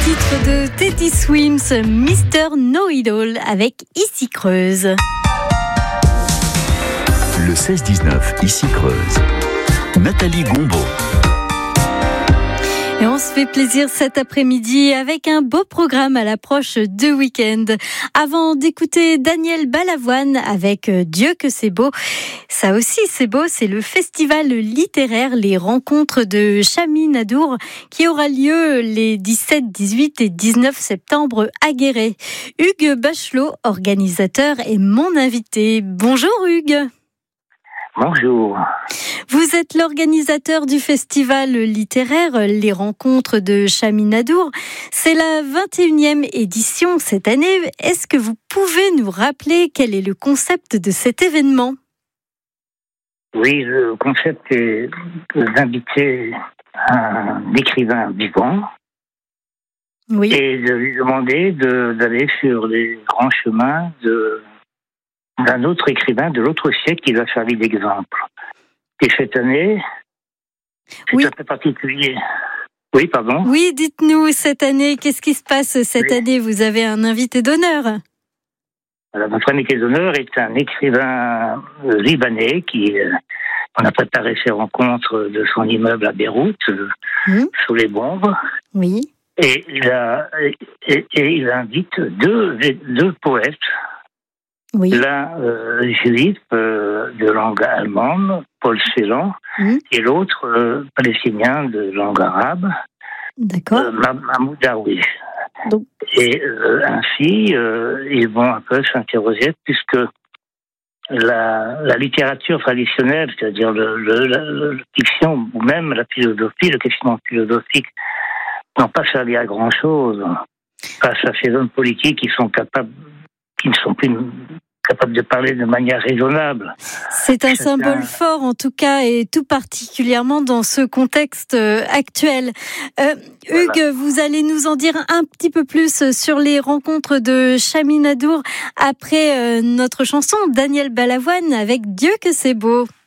titre de Teddy Swims, Mr. Know-It-All avec Ici Creuse. Le 16-19, Ici Creuse. Nathalie Gombaud. Et on se fait plaisir cet après-midi avec un beau programme à l'approche de week-end. Avant d'écouter Daniel Balavoine avec Dieu que c'est beau. Ça aussi c'est beau, c'est le festival littéraire Les Rencontres de Chaminadour qui aura lieu les 17, 18 et 19 septembre à Guéret. Hugues Bachelot, organisateur, est mon invité. Bonjour Hugues. Bonjour. Vous êtes l'organisateur du festival littéraire Les Rencontres de Chaminadour. C'est la 21e édition cette année. Est-ce que vous pouvez nous rappeler quel est le concept de cet événement ? Oui, le concept est d'inviter un écrivain vivant Oui. et de lui demander d'aller sur les grands chemins d'un autre écrivain de l'autre siècle qui va servir d'exemple. Et cette année, c'est Oui. un peu particulier. Oui, pardon. Oui, dites-nous cette année, qu'est-ce qui se passe cette année ? Vous avez un invité d'honneur. Alors, notre invité d'honneur est un écrivain libanais on a préparé ses rencontres de son immeuble à Beyrouth, sous les bombes. Oui. Et il invite deux poètes. Oui. L'un juif de langue allemande, Paul Celan, et l'autre palestinien de langue arabe, D'accord. Mahmoud Darwish. Donc... Et ainsi, ils vont un peu s'interroger, puisque la littérature traditionnelle, c'est-à-dire la fiction ou même la philosophie, le questionnement philosophique, n'ont pas servi à grand-chose face à ces hommes politiques qui ne sont plus capables de parler de manière raisonnable. C'est un symbole fort en tout cas et tout particulièrement dans ce contexte actuel. Hugues, vous allez nous en dire un petit peu plus sur les rencontres de Chaminadour après notre chanson Daniel Balavoine avec Dieu que c'est beau.